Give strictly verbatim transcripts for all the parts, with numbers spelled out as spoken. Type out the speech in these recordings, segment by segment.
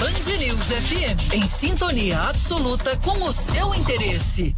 Band News F M, em sintonia absoluta com o seu interesse.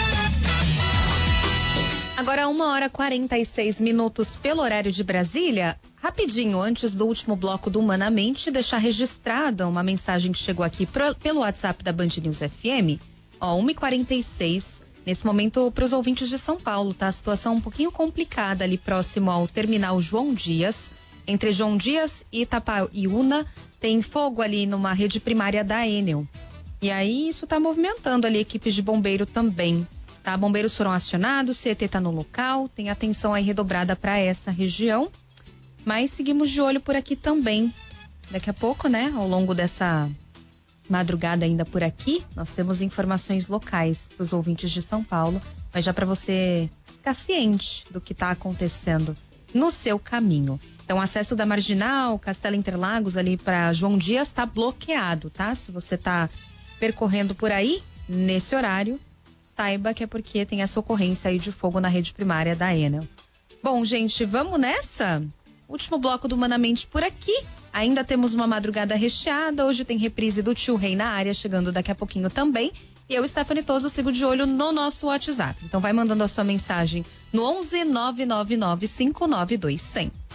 Agora, uma hora e quarenta e seis minutos pelo horário de Brasília. Rapidinho, antes do último bloco do Humanamente, deixar registrada uma mensagem que chegou aqui pro, pelo WhatsApp da Band News F M. Ó, uma e quarenta e seis, nesse momento, para os ouvintes de São Paulo, tá? A situação um pouquinho complicada ali próximo ao terminal João Dias. Entre João Dias e Itapaiúna, tem fogo ali numa rede primária da Enel. E aí, isso tá movimentando ali equipes de bombeiro também. Tá, bombeiros foram acionados, C E T tá no local, tem atenção aí redobrada para essa região, mas seguimos de olho por aqui também. Daqui a pouco, né, ao longo dessa madrugada ainda por aqui, nós temos informações locais para os ouvintes de São Paulo, mas já para você ficar ciente do que tá acontecendo no seu caminho. Então, o acesso da Marginal, Castelo Interlagos ali para João Dias tá bloqueado, tá? Se você tá percorrendo por aí, nesse horário, saiba que é porque tem essa ocorrência aí de fogo na rede primária da Enel. Bom, gente, vamos nessa? Último bloco do Humanamente por aqui. Ainda temos uma madrugada recheada. Hoje tem reprise do Tio Rei na área, chegando daqui a pouquinho também. E eu, Stephanie Toso, sigo de olho no nosso WhatsApp. Então vai mandando a sua mensagem no onze nove nove nove cinco nove dois zero zero.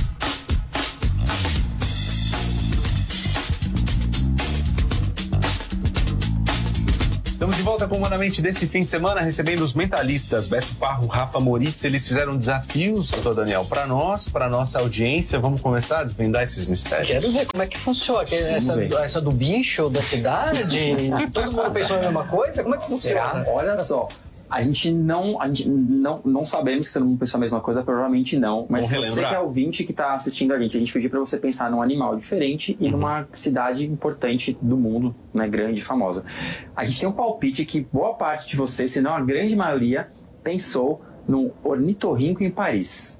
Estamos de volta com o Humanamente desse fim de semana, recebendo os mentalistas Beto Parro, Rafa Moritz. Eles fizeram desafios, doutor Daniel, para nós, para nossa audiência. Vamos começar a desvendar esses mistérios? Quero ver como é que funciona. Essa, essa do bicho, da cidade, todo mundo pensou a mesma coisa? Como é que funciona? Será? Olha só. A gente não, a gente não, não sabemos que todo mundo pensou a mesma coisa, provavelmente não. Mas se você que é ouvinte que está assistindo a gente, a gente pediu para você pensar num animal diferente e uhum. numa cidade importante do mundo, né, grande e famosa. A gente tem um palpite que boa parte de vocês, se não a grande maioria, pensou num ornitorrinco em Paris.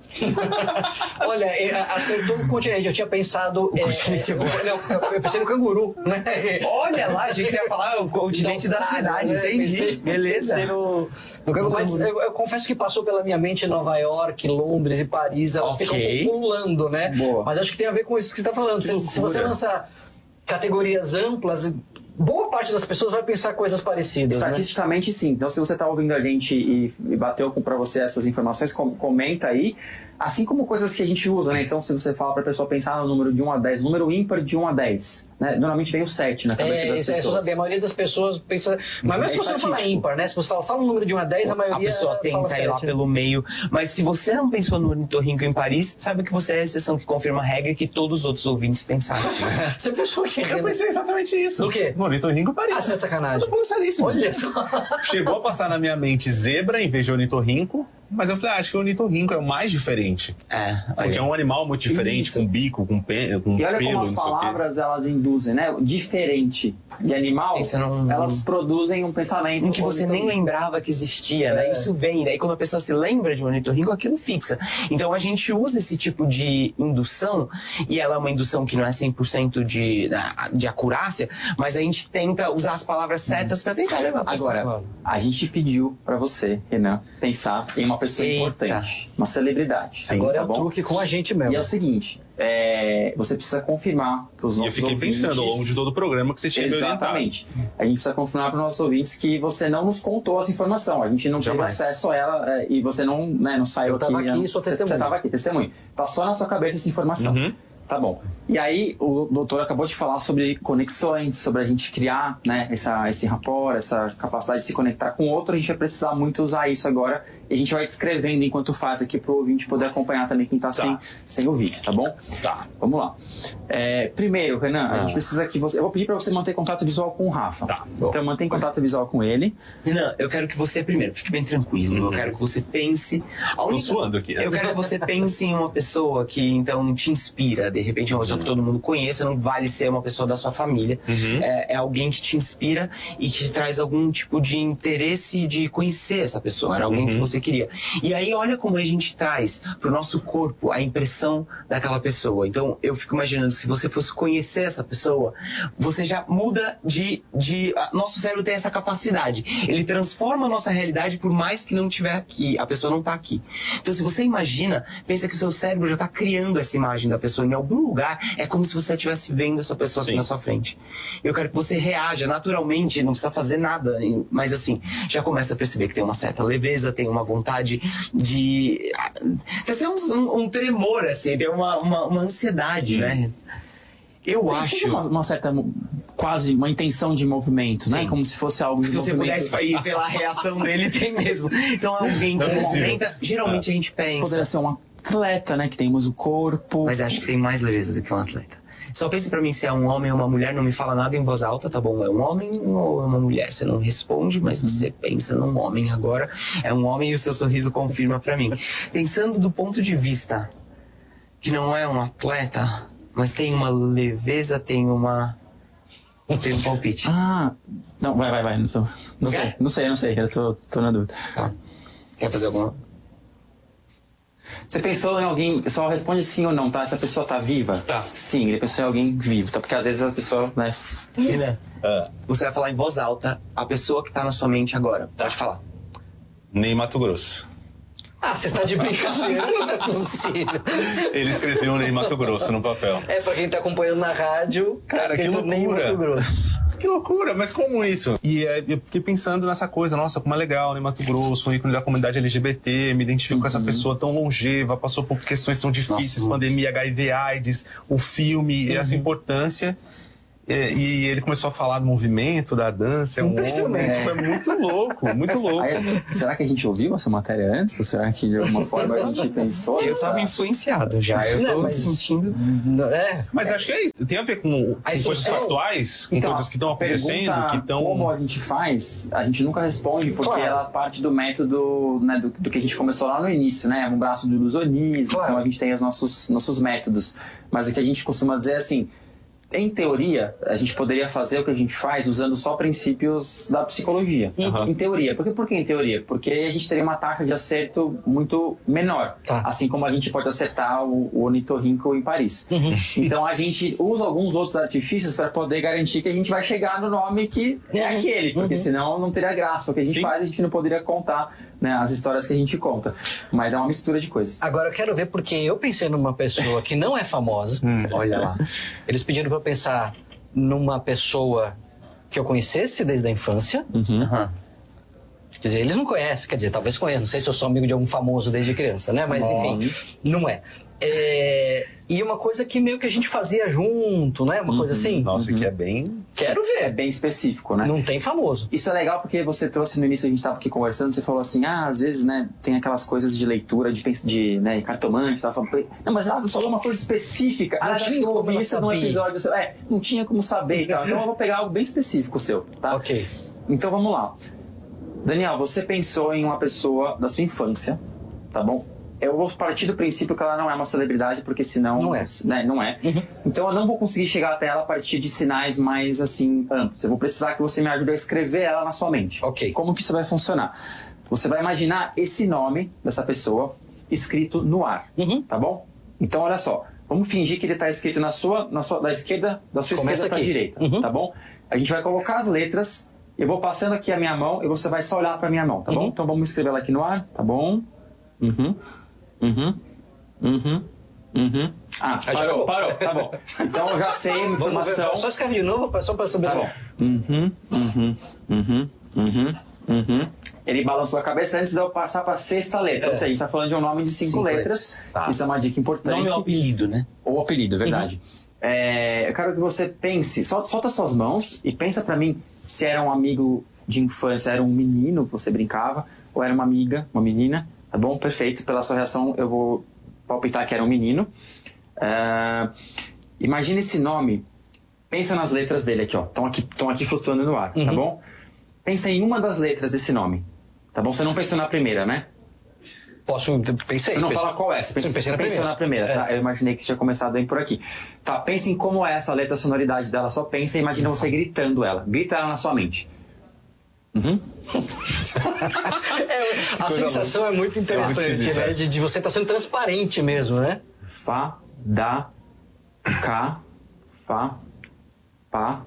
Olha, acertou o continente. Eu tinha pensado. O é, continente é bom. Eu, eu pensei no canguru, né? Olha lá, gente, você ia falar o continente da cidade, né? Entendi. Pensei, Beleza. Pensei no, no canguru. Mas eu, eu confesso que passou pela minha mente Nova York, Londres e Paris. Elas okay. ficam pululando, né? Boa. Mas acho que tem a ver com isso que você está falando. Se, se você lançar categorias amplas, boa parte das pessoas vai pensar coisas parecidas. Estatisticamente, né? Sim. Então, se você está ouvindo a gente e, e bateu para você essas informações, com, comenta aí. Assim como coisas que a gente usa, né? Então, se você fala para a pessoa pensar no número de um a dez, número ímpar de um a dez, né? Normalmente vem o sete na cabeça é, das isso, pessoas. É, a maioria das pessoas pensa... Mas mesmo é se você não falar ímpar, né? Se você fala, fala um número de um a dez, a maioria a pessoa tenta ir lá sete, pelo meio. Mas se você não pensou no ornitorrinco em Paris, sabe que você é a exceção que confirma a regra que todos os outros ouvintes pensaram. Você pensou que... Eu pensei exatamente isso. Do quê? No ornitorrinco em Paris. Ah, você tá de sacanagem. Eu tô seríssimo. Olha só. Chegou a passar na minha mente zebra em vez de ornitorrinco. Mas eu falei, ah, acho que o ornitorrinco é o mais diferente. É. Porque é um animal muito diferente, Isso. com bico, com, pe com e olha pelo, como as não sei palavras elas induzem, né? Diferente de animal, não... elas produzem um pensamento em que você nem lembrava que existia, né? É. Isso vem, daí quando a pessoa se lembra de um ornitorrinco, aquilo fixa. Então a gente usa esse tipo de indução, e ela é uma indução que não é cem por cento de, de acurácia, mas a gente tenta usar as palavras certas para tentar levar a pessoa. Agora, a gente pediu para você, Renan, pensar em uma pessoa Eita. importante, uma celebridade. Sim, Agora tá é o bom? truque com a gente mesmo. E é o seguinte, é, você precisa confirmar para os nossos ouvintes... E eu fiquei ouvintes, pensando ao longo de todo o programa que você tinha Exatamente. A gente precisa confirmar para os nossos ouvintes que você não nos contou essa informação. A gente não Jamais. teve acesso a ela é, e você não, né, não saiu eu aqui... Eu estava aqui e sou testemunha. Você estava aqui, testemunha. Tá só na sua cabeça essa informação. Uhum. Tá bom. E aí, o doutor acabou de falar sobre conexões, sobre a gente criar, né, essa, esse rapport, essa capacidade de se conectar com o outro. A gente vai precisar muito usar isso agora. E a gente vai descrevendo enquanto faz aqui pro ouvinte poder acompanhar também quem tá, tá. Sem, sem ouvir, tá bom? Tá. Vamos lá. É, primeiro, Renan, ah. a gente precisa que você... Eu vou pedir pra você manter contato visual com o Rafa. Tá. Então, mantém contato visual com ele. Renan, eu quero que você, primeiro, fique bem tranquilo. Uhum. Eu quero que você pense... Tô suando aqui. Né? Eu quero que você pense em uma pessoa que, então, te inspira. De repente, uma pessoa que todo mundo conheça, não vale ser uma pessoa da sua família. Uhum. É, é alguém que te inspira e te traz algum tipo de interesse de conhecer essa pessoa. Era alguém uhum. que você queria. E aí, olha como a gente traz pro nosso corpo a impressão daquela pessoa. Então, eu fico imaginando se você fosse conhecer essa pessoa, você já muda de... de nosso cérebro tem essa capacidade. Ele transforma a nossa realidade por mais que não tiver aqui. A pessoa não tá aqui. Então, se você imagina, pensa que o seu cérebro já tá criando essa imagem da pessoa em algum lugar. É como se você estivesse vendo essa pessoa Sim. aqui na sua frente. Eu quero que você reaja naturalmente, não precisa fazer nada. Mas assim, já começa a perceber que tem uma certa leveza, tem uma vontade de... Tem um, um tremor, assim, tem uma, uma, uma ansiedade, hum. né? Eu tem acho... Uma, uma certa... quase uma intenção de movimento, né? Sim. Como se fosse algo de Se movimento. você pudesse ir pela reação dele, tem mesmo. Então alguém que movimenta, geralmente é. a gente pensa... Poderia ser um atleta, né? Que temos o corpo... Mas acho que tem mais leveza do que um atleta. Só pense pra mim se é um homem ou uma mulher, não me fala nada em voz alta, tá bom? É um homem ou é uma mulher? Você não responde, mas uhum. você pensa num homem agora. É um homem e o seu sorriso confirma pra mim. Pensando do ponto de vista que não é um atleta, mas tem uma leveza, tem uma... Tem um palpite. Ah, não, vai, vai, vai. Não, tô, não sei, não sei, não sei. Eu tô, tô na dúvida. Tá. Quer fazer alguma? Você pensou em alguém, só responde sim ou não, tá? Essa pessoa tá viva? Tá. Sim, ele pensou em alguém vivo, tá? Porque às vezes a pessoa, né? E, né? Uh. Você vai falar em voz alta a pessoa que tá na sua mente agora. Pode falar. Ney Mato Grosso. Ah, você tá de brincadeira, não é possível. Ele escreveu Ney Mato Grosso no papel. É, pra quem tá acompanhando na rádio, cara, que loucura. Ney Mato Grosso. Que loucura, mas como isso? E é, eu fiquei pensando nessa coisa, nossa, como é legal, né, Mato Grosso, um ícone da comunidade L G B T, me identifico uhum. com essa pessoa tão longeva, passou por questões tão difíceis, nossa, pandemia, H I V, AIDS, o filme, uhum. essa importância. E, e ele começou a falar do movimento, da dança, é um homem, é. Tipo, é muito louco, muito louco. Aí, será que a gente ouviu essa matéria antes? Ou será que de alguma forma a gente pensou? Eu estava influenciado já, eu tô mas, me sentindo... É. Mas acho que é isso, tem a ver com, com coisas atuais, com então, coisas que estão acontecendo, que estão... Como a gente faz, a gente nunca responde, porque claro. ela parte do método, né, do, do que a gente começou lá no início, né? Um braço do ilusionismo, claro. Então a gente tem os nossos, nossos métodos. Mas o que a gente costuma dizer é assim... Em teoria, a gente poderia fazer o que a gente faz usando só princípios da psicologia. Uhum. Em teoria. Por que, por que em teoria? Porque a gente teria uma taxa de acerto muito menor. Tá. Assim como a gente pode acertar o, o ornitorrinco em Paris. Uhum. Então a gente usa alguns outros artifícios para poder garantir que a gente vai chegar no nome que é aquele. Porque uhum. senão não teria graça. O que a gente Sim. faz, a gente não poderia contar, né, as histórias que a gente conta. Mas é uma mistura de coisas. Agora eu quero ver, porque eu pensei numa pessoa que não é famosa. hum, olha lá. Eles pediram pra eu pensar numa pessoa que eu conhecesse desde a infância. Uhum. Uhum. Quer dizer, eles não conhecem, quer dizer, talvez conheçam. Não sei se eu sou amigo de algum famoso desde criança, né? Mas Bom. enfim, não é. é. E uma coisa que meio que a gente fazia junto, né? Uma uhum. coisa assim. Nossa, uhum. que é bem... Quero ver. É bem específico, né? Não tem famoso. Isso é legal porque você trouxe no início, a gente estava aqui conversando, você falou assim, ah, às vezes, né, tem aquelas coisas de leitura, de, de né, cartomante, tava falando, não, mas ela falou uma coisa específica. Ah, acho que eu ouvi isso num episódio seu. É, não tinha como saber e tal. Então eu vou pegar algo bem específico seu, tá? Ok. Então vamos lá. Daniel, você pensou em uma pessoa da sua infância, tá bom? Eu vou partir do princípio que ela não é uma celebridade, porque senão... Não é. Né, não é. Uhum. Então eu não vou conseguir chegar até ela a partir de sinais mais, assim, amplos. Eu vou precisar que você me ajude a escrever ela na sua mente. Ok. Como que isso vai funcionar? Você vai imaginar esse nome dessa pessoa escrito no ar, uhum. tá bom? Então olha só, vamos fingir que ele está escrito na sua, na sua, da esquerda, da sua Começa esquerda para a direita, uhum. tá bom? A gente vai colocar as letras, eu vou passando aqui a minha mão e você vai só olhar para minha mão, tá uhum. bom? Então vamos escrever ela aqui no ar, tá bom? Uhum. Uhum, uhum, uhum. Ah, parou, parou, tá bom. Então eu já sei a informação. Só escreve de novo, só para saber. Tá bom. Uhum, uhum, uhum, uhum, uhum. Ele balançou a cabeça antes de eu passar para a sexta letra. É. Ou seja, a gente está falando de um nome de cinco, cinco letras. letras. Tá. Isso é uma dica importante. Nome ou apelido, né? Ou apelido, verdade. Uhum. É, eu quero que você pense, solta, solta suas mãos e pensa para mim se era um amigo de infância, era um menino que você brincava, ou era uma amiga, uma menina. Tá bom? Perfeito. Pela sua reação, eu vou palpitar que era um menino. Uh, imagina esse nome. Pensa nas letras dele aqui, ó. Estão aqui, estão aqui flutuando no ar, uhum. tá bom? Pensa em uma das letras desse nome. Tá bom? Você não pensou na primeira, né? Posso... Pensei. Você não pensei. fala qual é. Você pensou, pensei na pensou primeira. na primeira, é. tá? Eu imaginei que você tinha começado aí por aqui. Tá, pensa em como é essa letra, a sonoridade dela. Só pensa e imagina você gritando ela. Grita ela na sua mente. Uhum. é, a sensação é muito interessante, né? De, de você estar tá sendo transparente mesmo, né? Fá, da, cá, Pá. Pá.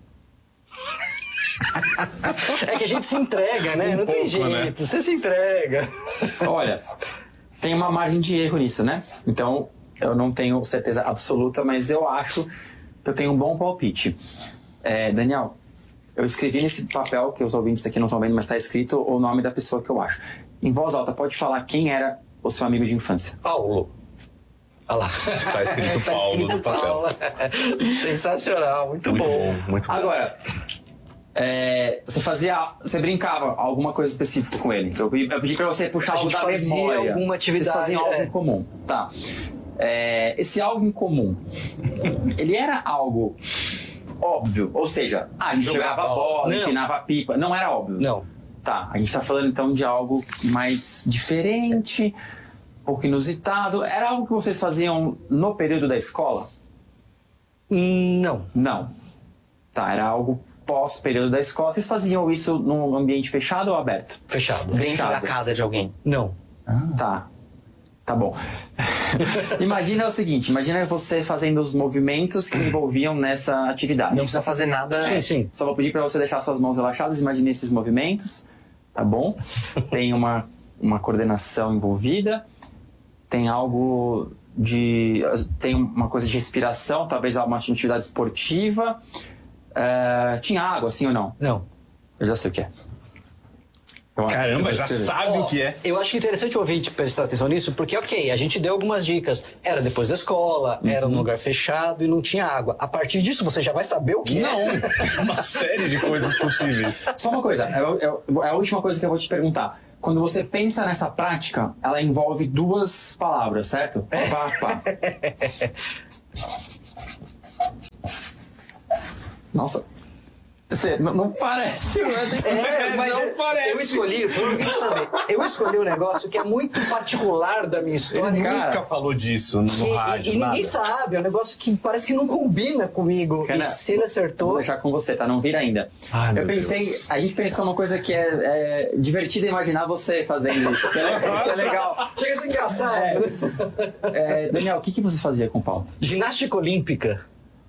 É que a gente se entrega, né? Um Não pouco, tem jeito, né? você se entrega. Olha, tem uma margem de erro nisso, né? Então, eu não tenho certeza absoluta, mas eu acho que eu tenho um bom palpite. É, Daniel, eu escrevi nesse papel, que os ouvintes aqui não estão vendo, mas está escrito o nome da pessoa que eu acho. Em voz alta, pode falar quem era o seu amigo de infância. Paulo. Olha lá. Está escrito Paulo no papel. Paulo. Sensacional, muito, Muito bom. bom, muito bom. Agora, é, você fazia, você brincava alguma coisa específica com ele. Eu pedi, eu pedi pra você puxar A algo gente da fazia memória. alguma atividade, Vocês faziam algo é. em comum. Tá. É, esse algo em comum, ele era algo óbvio? Ou seja, ah, a gente Jogava jogava bola. bola, Não. empinava pipa. Não era óbvio? Não. Tá, a gente tá falando então de algo mais diferente, um pouco inusitado. Era algo que vocês faziam no período da escola? Não. Não. Tá, era algo pós-período da escola. Vocês faziam isso num ambiente fechado ou aberto? Fechado. Dentro Fechado. da casa de alguém. Não. Tá. Tá bom. Imagina o seguinte, imagina você fazendo os movimentos que envolviam nessa atividade. Não precisa fazer nada. Sim, sim. Só vou pedir para você deixar suas mãos relaxadas, imagine esses movimentos, tá bom? Tem uma, uma coordenação envolvida, tem algo de... tem uma coisa de respiração, talvez uma atividade esportiva. É, tinha água, sim ou não? Não. Eu já sei o que é. Eu acho- Caramba, eu já sei. sabe o que é. Eu acho interessante o ouvinte prestar atenção nisso, porque, ok, a gente deu algumas dicas. Era depois da escola, era num lugar fechado e não tinha água. A partir disso, você já vai saber o que Não, é. uma série de coisas possíveis. Só uma coisa, é, é- é a última coisa que eu vou te perguntar. Quando você pensa nessa prática, ela envolve duas palavras, certo? Pá, pá. Nossa. Você, não, não parece, É, mas não eu, parece. eu escolhi, por ouvinte saber, eu escolhi um negócio que é muito particular da minha história. Ele Cara, nunca falou disso no E, rádio, e- e ninguém nada. sabe, é um negócio que parece que não combina comigo. Cara, e se ele Vou acertou. deixar com você, tá? Não vira ainda. Ai, eu meu pensei, Deus. a gente pensou uma coisa que é, é divertida imaginar você fazendo isso. Que é, que é legal. Chega a ser engraçado. É, Daniel, o que, que você fazia com o Paulo? Ginástica olímpica.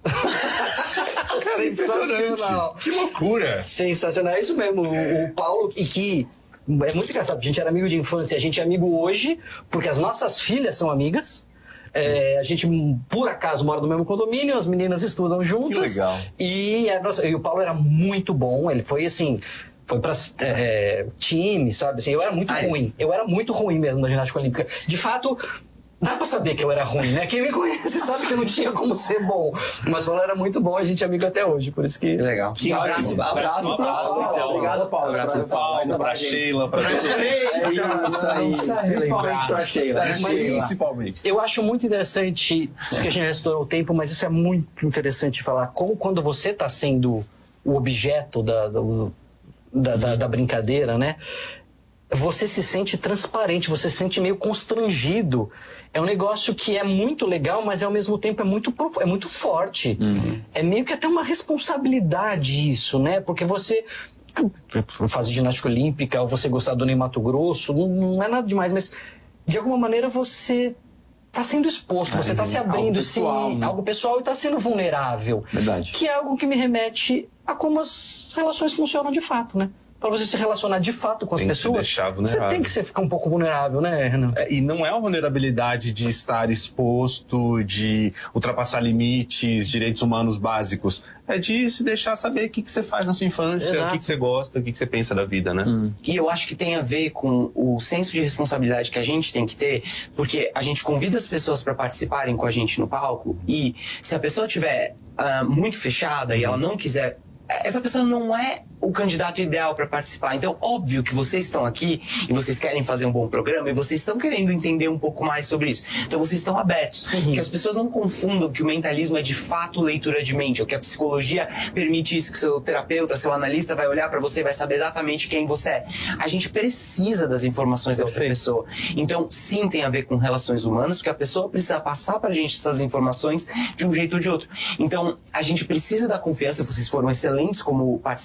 Sensacional. Que loucura. Sensacional, é isso mesmo. O, o Paulo, e que é muito engraçado, a gente era amigo de infância, a gente é amigo hoje, porque as nossas filhas são amigas. É, a gente, por acaso, mora no mesmo condomínio, as meninas estudam juntas. Que legal. E, a nossa, e o Paulo era muito bom, ele foi assim. Foi pra é, time, sabe? Assim, eu era muito Ai. ruim. Eu era muito ruim mesmo na ginástica olímpica. De fato, dá pra saber que eu era ruim, né? Quem me conhece sabe que eu não tinha como ser bom. Mas o Paulo era muito bom, a gente é amigo até hoje. Por isso que. Legal. Que abraço, ótimo. abraço, Abraço, Paulo. Paulo. Obrigado, Paulo. Abraço pro Paulo, pra Sheila, pra todo mundo. É isso aí. Principalmente pra Sheila. Mas- Principalmente. Eu acho muito interessante, porque a gente já estourou o tempo, mas isso é muito interessante de falar. Como quando você está sendo o objeto da, do- da, da, da brincadeira, né? Você se sente transparente, você se sente meio constrangido. É um negócio que é muito legal, mas ao mesmo tempo é muito, profu- é muito forte. É meio que até uma responsabilidade isso, né? Porque você faz ginástica olímpica, ou você gostar do Ney Mato Grosso, não, não é nada demais, mas de alguma maneira você está sendo exposto, você está se abrindo, algo pessoal, se, né? algo pessoal e está sendo vulnerável. Verdade. Que é algo que me remete a como as relações funcionam de fato, né? Para você se relacionar de fato com as Tem que se pessoas, deixar você vulnerável. tem que ser, ficar um pouco vulnerável, né, Renan? É, e não é uma vulnerabilidade de estar exposto, de ultrapassar limites, direitos humanos básicos. É de se deixar saber o que, que você faz na sua infância, Exato. o que, que você gosta, o que, que você pensa da vida, né? E eu acho que tem a ver com o senso de responsabilidade que a gente tem que ter, porque a gente convida as pessoas para participarem com a gente no palco e se a pessoa estiver ah, muito fechada e ela não quiser, essa pessoa não é o candidato ideal para participar. Então, óbvio que vocês estão aqui e vocês querem fazer um bom programa e vocês estão querendo entender um pouco mais sobre isso. Então, vocês estão abertos. Que as pessoas não confundam que o mentalismo é de fato leitura de mente, ou que a psicologia permite isso, que seu terapeuta, seu analista vai olhar para você e vai saber exatamente quem você é. A gente precisa das informações da outra pessoa. Então, sim, tem a ver com relações humanas, porque a pessoa precisa passar pra gente essas informações de um jeito ou de outro. Então, a gente precisa da confiança, vocês foram excelentes como participantes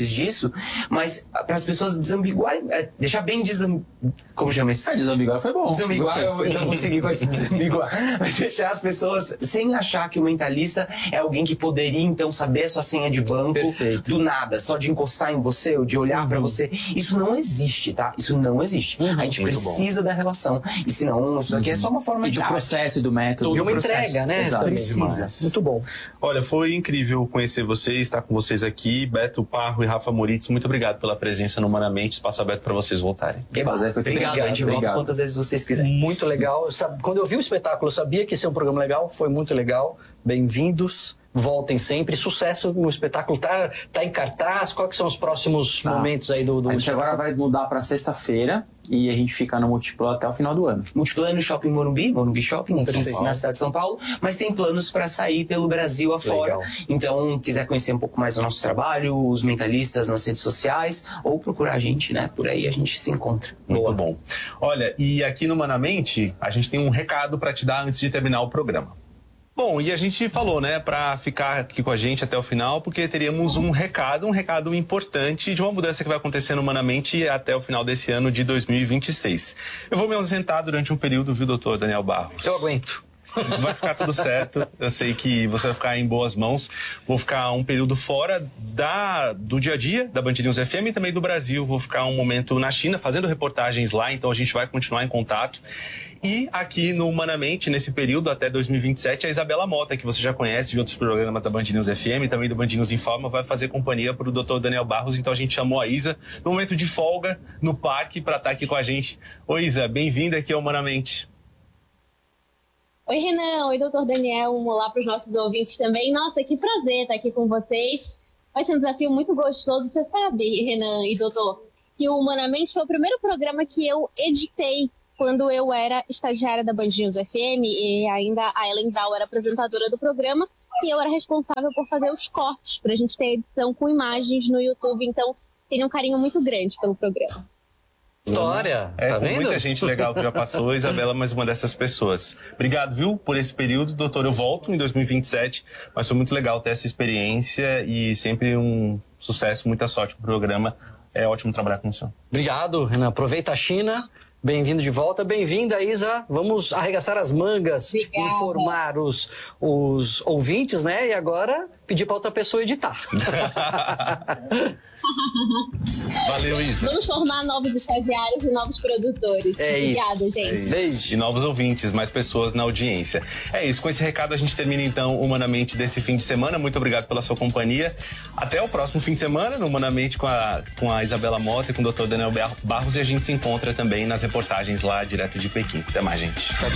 antes disso, mas para as pessoas desambiguarem, é, deixar bem desam... como chama isso? Ah, desambiguar foi bom. Desambiguar, eu, então vou seguir com esse desambiguar. Mas deixar as pessoas sem achar que o mentalista é alguém que poderia então saber a sua senha de banco Perfeito. do nada, só de encostar em você ou de olhar uhum. para você. Isso não existe, tá? Isso não existe. Uhum. A gente Muito precisa bom. da relação. E senão, isso aqui é só uma forma e de do arte. processo e do método. E uma processo. entrega, né? Exato. Precisa. Muito bom. Olha, foi incrível conhecer vocês, estar com vocês aqui. Beto Parro e Rafa Moritz, muito obrigado pela presença no Humanamente. Espaço aberto para vocês voltarem. Que prazer, foi obrigado. obrigado. A gente volta quantas vezes vocês quiserem. Muito legal. Quando eu vi o espetáculo, eu sabia que ia ser um programa legal. Foi muito legal. Bem-vindos. Voltem sempre. Sucesso no espetáculo. Tá, tá em cartaz? Quais são os próximos tá. momentos aí do, do A gente agora vai mudar para sexta-feira e a gente fica no Multiplan até o final do ano. Multiplan no Shopping Morumbi, Morumbi Shopping, aqui na cidade de São Paulo, mas tem planos para sair pelo Brasil afora. Legal. Então, quiser conhecer um pouco mais do nosso trabalho, os mentalistas nas redes sociais, ou procurar a gente, né? Por aí a gente se encontra. Muito Boa. bom. Olha, e aqui no Humanamente, a gente tem um recado para te dar antes de terminar o programa. Bom, e a gente falou, né, para ficar aqui com a gente até o final, porque teríamos um recado, um recado importante de uma mudança que vai acontecer no Humanamente até o final desse ano de dois mil e vinte e seis. Eu vou me ausentar durante um período, viu, doutor Daniel Barros? Eu aguento. Vai ficar tudo certo, eu sei que você vai ficar em boas mãos. Vou ficar um período fora da, do dia a dia da Band News F M e também do Brasil. Vou ficar um momento na China fazendo reportagens lá, então a gente vai continuar em contato. E aqui no Humanamente, nesse período até dois mil e vinte e sete, a Isabela Mota, que você já conhece de outros programas da Band News F M, também do Band News Informa, vai fazer companhia para o doutor Daniel Barros. Então a gente chamou a Isa no momento de folga no parque para estar aqui com a gente. Oi, Isa, bem-vinda aqui ao Humanamente. Oi, Renan. Oi, doutor Daniel. Um olá para os nossos ouvintes também. Nossa, que prazer estar aqui com vocês. Vai ser um desafio muito gostoso. Você sabe, Renan e doutor, que o Humanamente foi o primeiro programa que eu editei quando eu era estagiária da Band News F M e ainda a Ellen Val era apresentadora do programa e eu era responsável por fazer os cortes para a gente ter edição com imagens no YouTube. Então, tenho um carinho muito grande pelo programa. História, é, tá vendo? Muita gente legal que já passou, Isabela, mais uma dessas pessoas. Obrigado, viu, por esse período, doutor. Eu volto em dois mil e vinte e sete, mas foi muito legal ter essa experiência e sempre um sucesso, muita sorte pro programa. É ótimo trabalhar com o senhor. Obrigado, Renan. Aproveita a China. Bem-vindo de volta. Bem-vinda, Isa. Vamos arregaçar as mangas, Obrigada. informar os, os ouvintes, né? E agora pedir para outra pessoa editar. Valeu, Isa. Vamos formar novos estagiários e novos produtores. É Obrigada, isso. gente. É Beijo. E novos ouvintes, mais pessoas na audiência. É isso, com esse recado a gente termina então Humanamente desse fim de semana. Muito obrigado pela sua companhia. Até o próximo fim de semana, no Humanamente com a, com a Isabela Mota e com o doutor Daniel Barros. E a gente se encontra também nas reportagens lá direto de Pequim. Até mais, gente. Tchau, tchau.